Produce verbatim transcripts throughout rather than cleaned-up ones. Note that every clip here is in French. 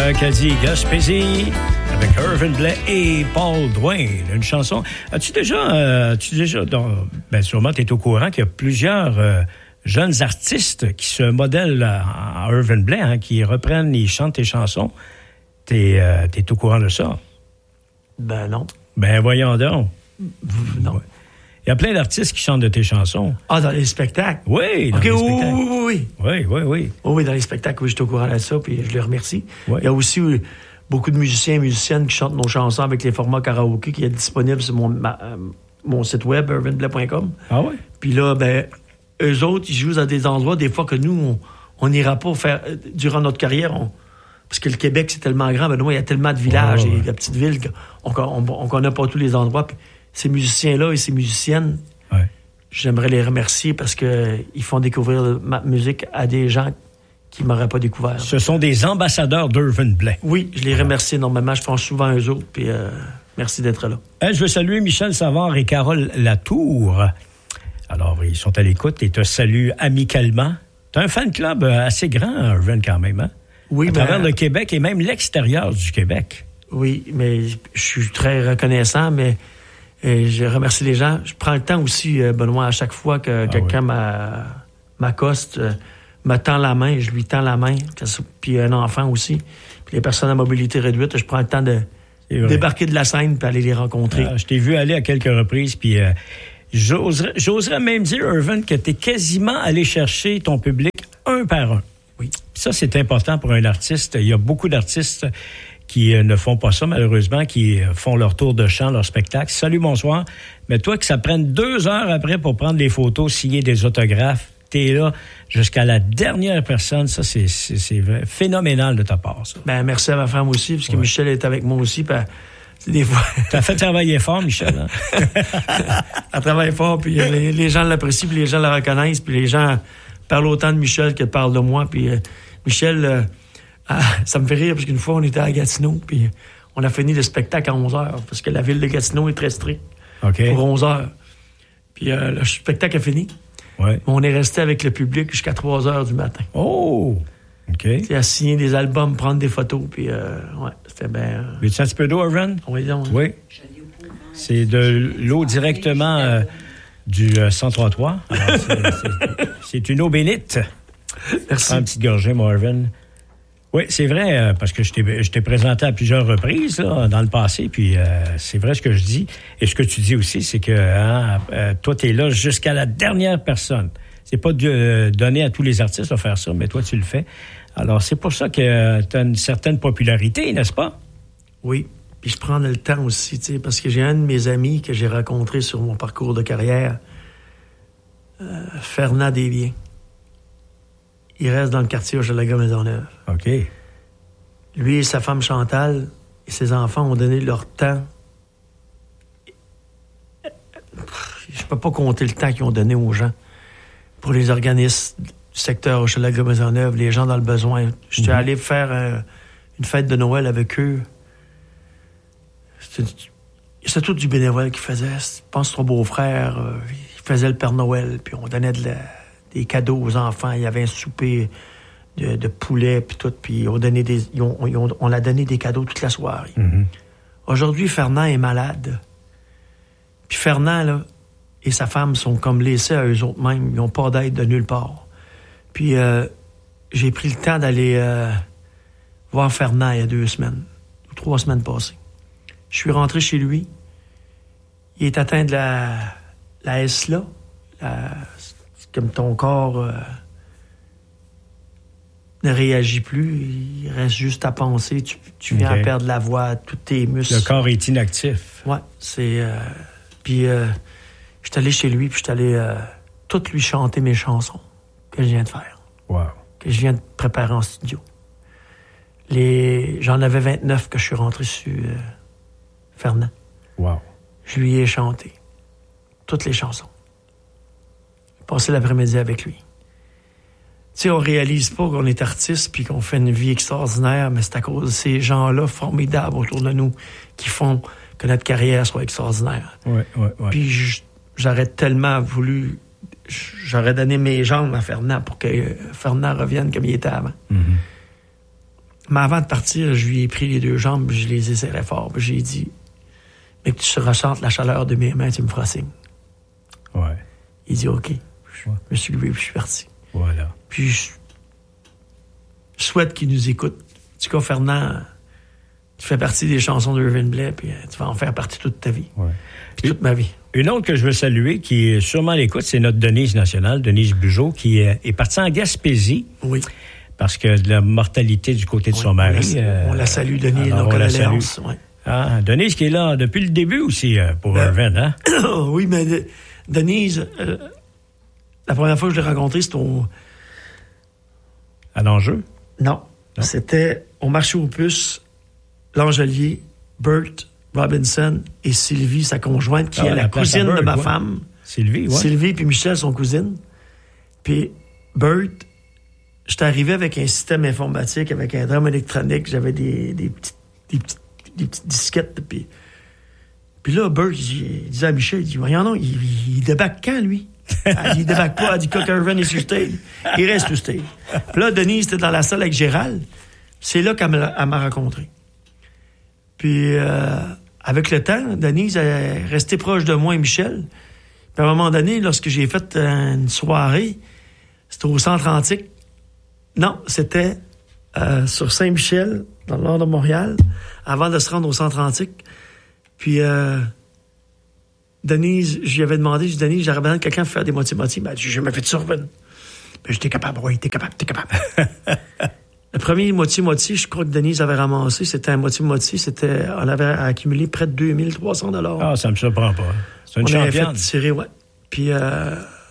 Acadie Gaspésie avec Irvin Blais et Paul Dwayne. Une chanson. As-tu déjà, euh, as-tu déjà, dans, ben sûrement tu es au courant qu'il y a plusieurs euh, jeunes artistes qui se modèlent à, à Irvin Blais, hein, qui reprennent, ils chantent tes chansons. T'es, euh, t'es au courant de ça? Ben non. Ben voyons donc. Non. Ouais. Il y a plein d'artistes qui chantent de tes chansons. Ah, dans les spectacles? Oui, dans okay, les oui, spectacles. Oui, oui, oui. Oui, oui, oui. Oh, oui, dans les spectacles, oui, je suis au courant de ça, puis je les remercie. Oui. Il y a aussi oui, beaucoup de musiciens et musiciennes qui chantent nos chansons avec les formats karaoké qui est disponible sur mon, ma, euh, mon site web, irvin blais point com. Ah oui? Puis là, ben, eux autres, ils jouent à des endroits, des fois que nous, on n'ira pas faire, durant notre carrière, on, parce que le Québec, c'est tellement grand, ben, il y a tellement de villages ouais, ouais. et de petites villes qu'on ne connaît pas tous les endroits. Puis ces musiciens-là et ces musiciennes, ouais. J'aimerais les remercier parce qu'ils font découvrir ma musique à des gens qui ne m'auraient pas découvert. Ce sont des ambassadeurs d'Irvin Blais. Oui, je les remercie énormément. Je pense souvent à eux autres, puis euh, merci d'être là. Hey, je veux saluer Michel Savard et Carole Latour. Alors, ils sont à l'écoute et te saluent amicalement. Tu as un fan club assez grand, Irvin, quand même, hein? Oui, à mais... travers le Québec et même l'extérieur du Québec. Oui, mais je suis très reconnaissant, mais et je remercie les gens. Je prends le temps aussi, Benoît, à chaque fois que ah quelqu'un oui. m'accoste, me tend la main, je lui tends la main, puis un enfant aussi, puis les personnes à mobilité réduite, je prends le temps de débarquer de la scène puis aller les rencontrer. Ah, je t'ai vu aller à quelques reprises, puis euh, j'oserais, j'oserais même dire, Irvin, que tu es quasiment allé chercher ton public un par un. Oui. Puis ça, c'est important pour un artiste. Il y a beaucoup d'artistes qui euh, ne font pas ça, malheureusement, qui euh, font leur tour de chant, leur spectacle. Salut, bonsoir. Mais toi, que ça prenne deux heures après pour prendre des photos, signer des autographes, t'es là jusqu'à la dernière personne. Ça, c'est, c'est, c'est phénoménal de ta part, ça. Ben, merci à ma femme aussi, parce que ouais. Michel est avec moi aussi. Ben, des fois... T'as fait travailler fort, Michel. Hein? Elle travaille fort, puis les, les gens l'apprécient, puis les gens la reconnaissent, puis les gens parlent autant de Michel qu'elle parle de moi. Puis euh, Michel... Euh, Ah, ça me fait rire parce qu'une fois, on était à Gatineau, puis on a fini le spectacle à onze heures, parce que la ville de Gatineau est très stricte okay. pour onze heures. Puis euh, le spectacle a fini. Ouais. On est resté avec le public jusqu'à trois heures du matin. Oh! OK. C'est à signer des albums, prendre des photos, puis euh, ouais, c'était bien... Euh... Veux-tu un petit peu d'eau, Irvin? Oui, donc. Oui. C'est de l'eau directement euh, du euh, cent trente-trois. Alors, c'est, c'est, c'est une eau bénite. Merci. Prends une petite gorgée, moi, Irvin. Oui, c'est vrai, euh, parce que je t'ai, je t'ai présenté à plusieurs reprises là, dans le passé, puis euh, c'est vrai ce que je dis. Et ce que tu dis aussi, c'est que hein, euh, toi, tu es là jusqu'à la dernière personne. C'est pas de euh, donner à tous les artistes de faire ça, mais toi, tu le fais. Alors, c'est pour ça que euh, tu as une certaine popularité, n'est-ce pas? Oui, puis je prends le temps aussi, tu sais, parce que j'ai un de mes amis que j'ai rencontré sur mon parcours de carrière, euh, Fernand Desbiens. Il reste dans le quartier Hochelaga-Maisonneuve. OK. Lui et sa femme Chantal et ses enfants ont donné leur temps. Je peux pas compter le temps qu'ils ont donné aux gens. Pour les organismes du secteur Hochelaga-Maisonneuve, les gens dans le besoin. Je suis mm-hmm. allé faire euh, une fête de Noël avec eux. C'était, c'était tout du bénévole qu'ils faisaient. Je pense que ton beau-frère, euh, il faisait le Père Noël, puis on donnait de la... des cadeaux aux enfants. Il y avait un souper de, de poulet, puis tout. Puis on, donnait des, ils ont, ils ont, on a donné des cadeaux toute la soirée. Mm-hmm. Aujourd'hui, Fernand est malade. Puis Fernand, là, et sa femme sont comme laissés à eux autres mêmes. Ils n'ont pas d'aide de nulle part. Puis euh, j'ai pris le temps d'aller euh, voir Fernand il y a deux semaines, ou trois semaines passées. Je suis rentré chez lui. Il est atteint de la, la S L A, la... comme ton corps euh, ne réagit plus, il reste juste à penser, tu, tu viens okay. à perdre la voix, tous tes muscles. Le corps est inactif. Ouais, c'est... Euh, puis, euh, je suis allé chez lui, puis je suis allé euh, tout lui chanter mes chansons que je viens de faire. Wow. Que je viens de préparer en studio. Les, j'en avais vingt-neuf que je suis rentré sur euh, Fernand. Wow. Je lui ai chanté toutes les chansons. Passer l'après-midi avec lui. Tu sais, on réalise pas qu'on est artiste puis qu'on fait une vie extraordinaire, mais c'est à cause de ces gens-là formidables autour de nous qui font que notre carrière soit extraordinaire. Oui, oui, oui. Puis j'aurais tellement voulu... J'aurais donné mes jambes à Fernand pour que Fernand revienne comme il était avant. Mm-hmm. Mais avant de partir, je lui ai pris les deux jambes, je les ai serrées fort. J'ai dit, mais que tu ressentes la chaleur de mes mains, tu me feras signe. Ouais. Il dit, OK. Je ouais. me suis levé, puis je suis parti. Voilà. Puis je, je souhaite qu'il nous écoute. En tout cas, Fernand, tu fais partie des chansons d'Irvin Blais, puis tu vas en faire partie toute ta vie. Ouais. Puis toute ma vie. Une autre que je veux saluer, qui est sûrement à l'écoute, c'est notre Denise nationale, Denise Bugeaud, qui est, est partie en Gaspésie. Oui. Parce que de la mortalité du côté de oui, son mari. On la, euh, on la salue, Denise, donc on la salue. Ouais. Ah, Denise qui est là depuis le début aussi euh, pour ben, Irvin, hein? Oui, mais de, Denise, euh, la première fois que je l'ai rencontrée, c'était au... À l'enjeu? Non, non. C'était au marché aux puces, L'Angelier, Bert Robinson et Sylvie, sa conjointe, qui ah, est la, la cousine Bert, de ma ouais. femme. Sylvie, oui. Sylvie puis Michel, son cousine. Puis Bert, j'étais arrivé avec un système informatique, avec un drum électronique, j'avais des, des, petites, des, petites, des petites disquettes. Puis, puis là, Bert, il, il disait à Michel, il dit, voyons non, il, il, il débarque quand, lui? Il débarque pas, il dit, quand Irvin est sur stage, il reste sur stage. Puis là, Denise était dans la salle avec Gérald. C'est là qu'elle m'a, elle m'a rencontré. Puis, euh, avec le temps, Denise est restée proche de moi et Michel. Puis à un moment donné, lorsque j'ai fait une soirée, c'était au Centre Antique. Non, c'était euh, sur Saint-Michel, dans le nord de Montréal, avant de se rendre au Centre Antique. Puis, euh, Denise, je lui avais demandé, je dis, Denise, j'aurais besoin de quelqu'un pour faire des moitiés-moitiés. Ben, j'ai jamais fait de survin. Ben, j'étais capable, oui, t'es capable, t'es capable. Le premier moitié-moitié, je crois que Denise avait ramassé, c'était un moitié-moitié, c'était, on avait accumulé près de deux mille trois cents dollars. Ah, ça me surprend pas. C'est une on championne. On avait fait tirer, ouais. Puis, euh,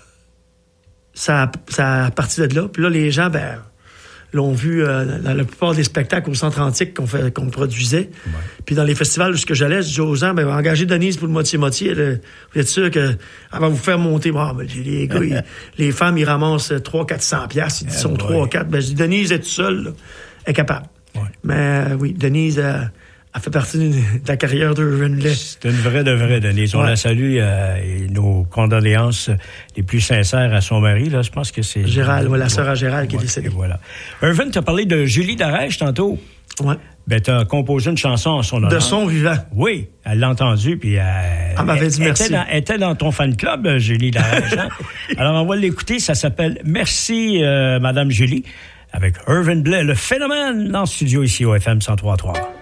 ça, ça a parti de là. Puis là, les gens, ben, l'ont vu euh, dans la plupart des spectacles au Centre Antique qu'on, fait, qu'on produisait. Ouais. Puis dans les festivals où j'allais, je disais aux gens, ben, engagez Denise pour le moitié-moitié. Elle, vous êtes sûr qu'elle va vous faire monter. Bon, ben, les gars, ils, les femmes, ils ramassent trois cents à quatre cents piastres. Ils sont trois ou quatre. Ben, je dis, Denise est toute seule, là. Elle est capable. Ouais. Mais euh, oui, Denise... Euh, Elle fait partie de la carrière d'Irvin Blais. C'est une vraie de vraie, Denise. On ouais. la salue euh, et nos condoléances les plus sincères à son mari. Là, je pense que c'est... Gérald, ouais, la sœur à Gérald qui ouais, est décédée. Voilà. Irvin, tu as parlé de Julie Darèche tantôt. Oui. Ben, tu as composé une chanson en son honneur. De son vivant. Oui, elle l'a entendue, puis elle... Elle m'avait dit elle merci. Était dans, elle était dans ton fan club, Julie Darèche. Hein? Alors, on va l'écouter. Ça s'appelle « Merci, euh, Madame Julie », avec Irvin Blais, le phénomène, dans le studio ici au F M cent trois point trois.